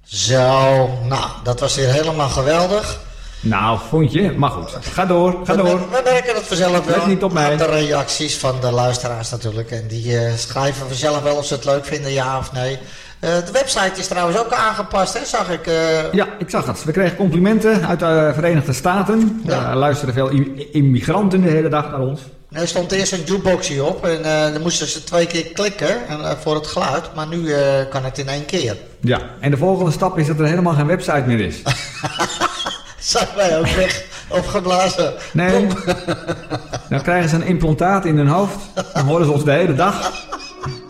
Zo, nou, dat was weer helemaal geweldig. Nou, vond je? Maar goed, ga door. We merken het vanzelf wel. Let niet op mij. De reacties van de luisteraars natuurlijk. En die schrijven vanzelf wel of ze het leuk vinden, ja of nee. De website is trouwens ook aangepast, hè, zag ik. Ja, ik zag het. We kregen complimenten uit de Verenigde Staten. Ja. Er luisteren veel immigranten de hele dag naar ons. Er stond eerst een jukeboxje op en dan moesten ze 2 keer klikken voor het geluid. Maar nu kan het in 1 keer. Ja, en de volgende stap is dat er helemaal geen website meer is. Zijn wij ook weg opgeblazen? Nee, dan krijgen ze een implantaat in hun hoofd. Dan horen ze ons de hele dag.